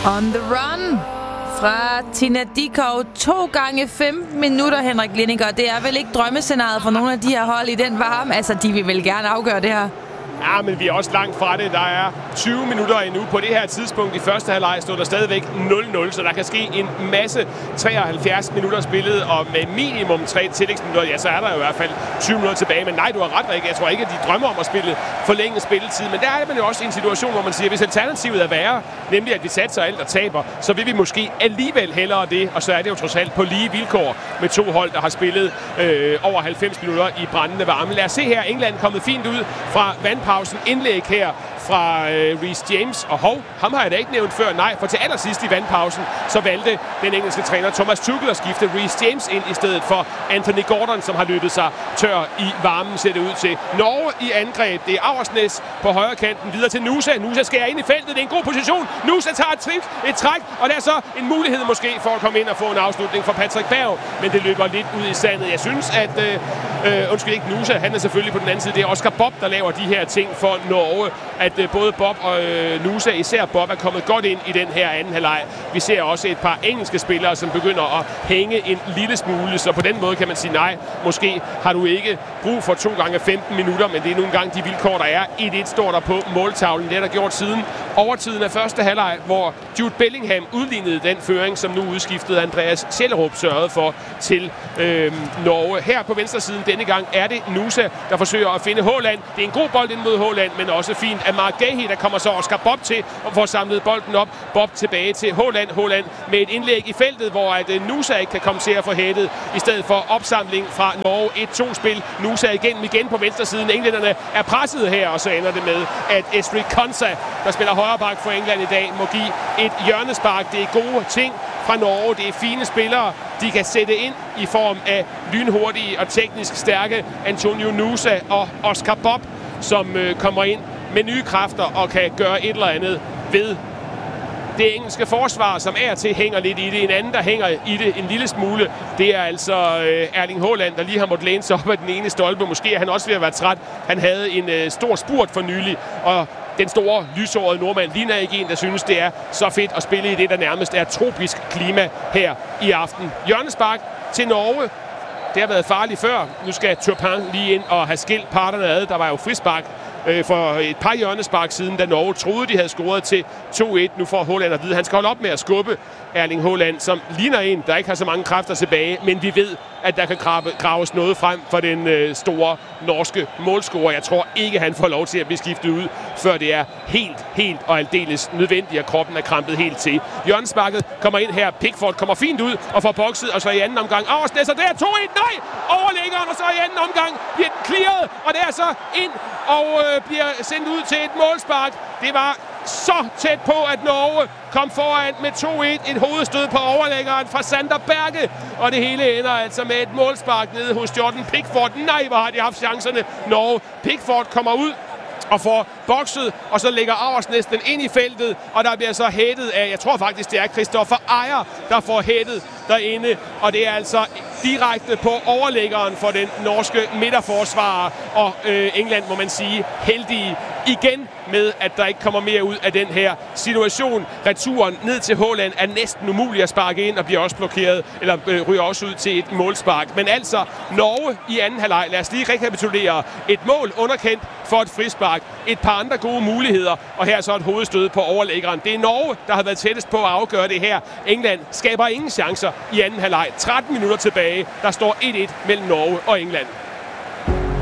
On the run fra Tina Dickow. 2 gange 15 minutter, Henrik Lindinger. Det er vel ikke drømmescenariet for nogle af de her hold i den varme? Altså, de vil vel gerne afgøre det her. Ja, men vi er også langt fra det. Der er 20 minutter endnu. På det her tidspunkt i første halvleg stod der stadigvæk 0-0, så der kan ske en masse. 73 minutter spillet, og med minimum 3 tillægsminutter, ja, så er der jo i hvert fald 20 minutter tilbage. Men nej, du har ret, Rikke. Jeg tror ikke, at de drømmer om at spille forlænget spilletid. Men der er man jo også i en situation, hvor man siger, hvis alternativet er værre, nemlig at vi satser alt og taber, så vil vi måske alligevel hellere det. Og så er det jo trods alt på lige vilkår med 2 hold, der har spillet over 90 minutter i brændende varme. Lad os se her. England er kommet fint ud fra vandpausen. Indlæg her fra Reece James. Og ham har jeg da ikke nævnt før. Nej, for til allersidst i vandpausen, så valgte den engelske træner Thomas Tuchel at skifte Reece James ind i stedet for Anthony Gordon, som har løbet sig tør i varmen, ser det ud til. Norge i angreb. Det er Auersnes på højre kanten. Videre til Nusa. Nusa skærer ind i feltet. Det er en god position. Nusa tager et træk, og der er så en mulighed måske for at komme ind og få en afslutning fra Patrick Berg. Men det løber lidt ud i sandet. Jeg synes, at ikke Nusa, han er selvfølgelig på den anden side. Det er Oscar Bob, der laver de her ting for Norge. At både Bob og Nusa, især Bob, er kommet godt ind i den her anden halvleg. Vi ser også et par engelske spillere, som begynder at hænge en lille smule, så på den måde kan man sige nej. Måske har du ikke brug for 2 gange 15 minutter, men det er nogle gange de vilkår, der er. 1-1 står der på måltavlen. Det er der gjort siden overtiden af første halvleg, hvor Jude Bellingham udlignede den føring, som nu udskiftede Andreas Schellerup sørgede for til Norge. Her på venstre siden denne gang er det Nusa, der forsøger at finde Haaland. Det er en god bold ind mod Haaland, men også fint af Mark Gahey, der kommer så Oscar Bob til og får samlet bolden op. Bob tilbage til Haaland. Haaland med et indlæg i feltet, hvor at Nusa ikke kan komme til at få hættet i stedet for opsamling fra Norge. 1-2-spil. Nusa igen på venstre siden. Englænderne er presset her, og så ender det med, at Ezri Konsa, der spiller højre bak for England i dag, må give et hjørnespark. Det er gode ting fra Norge. Det er fine spillere, de kan sætte ind i form af lynhurtige og teknisk stærke Antonio Nusa og Oscar Bob, som kommer ind med nye kræfter og kan gøre et eller andet ved det engelske forsvar, som er til hænger lidt i det. En anden, der hænger i det en lille smule, det er altså Erling Haaland, der lige har måttet læne sig op af den ene stolpe. Måske er han også ved at være træt. Han havde en stor spurt for nylig, og den store, lyshårede nordmand ligner ikke en, der synes, det er så fedt at spille i det, der nærmest er tropisk klima her i aften. Hjørnespark til Norge. Det har været farligt før. Nu skal Turpin lige ind og have skilt parterne ad. Der var jo frispark for et par hjørnespark siden, da Norge troede, de havde scoret til 2-1. Nu får Haaland at vide, at han skal holde op med at skubbe Erling Haaland, som ligner en, der ikke har så mange kræfter tilbage, men vi ved, at der kan graves noget frem for den store norske målscorer. Jeg tror ikke, han får lov til at blive skiftet ud, før det er helt og aldeles nødvendigt, at kroppen er krampet helt til. Hjørnesparket kommer ind her. Pickford kommer fint ud og får bokset, og så i anden omgang Auersnes, og der er 2-1. Nej! Overlæggeren, og så i anden omgang bliver den clearet, og det er så ind og bliver sendt ud til et målspark. Det var så tæt på, at Norge kom foran med 2-1. Et hovedstød på overlæggeren fra Sander Berge. Og det hele ender altså med et målspark nede hos Jordan Pickford. Nej, hvor har de haft chancerne. Norge. Pickford kommer ud og får bokset, og så lægger Auersnes den ind i feltet, og der bliver så hættet af, jeg tror faktisk, det er Christopher Ejer, der får hættet derinde, og det er altså direkte på overlæggeren for den norske midterforsvarer, og England, må man sige, heldige igen med, at der ikke kommer mere ud af den her situation. Returen ned til Haaland er næsten umulig at sparke ind, og bliver også blokeret, eller ryger også ud til et målspark. Men altså, Norge i anden halvleg. Lad os lige rekapitulere. Et mål underkendt for et frispark. Et par andre gode muligheder, og her så et hovedstød på overlæggeren. Det er Norge, der har været tættest på at afgøre det her. England skaber ingen chancer i anden halvleg. 13 minutter tilbage. Der står 1-1 mellem Norge og England.